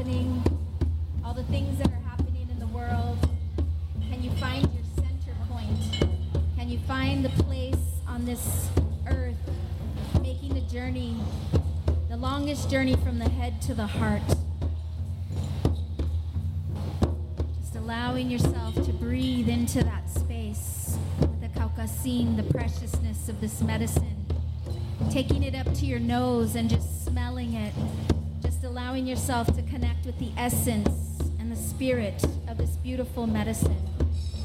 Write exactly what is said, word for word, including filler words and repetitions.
happening, all the things that are happening in the world, can you find your center point? Can you find the place on this earth, making the journey, the longest journey from the head to the heart? Just allowing yourself to breathe into that space with the kaukasin, the preciousness of this medicine. Taking it up to your nose and just smelling it. Just allowing yourself to connect with the essence and the spirit of this beautiful medicine.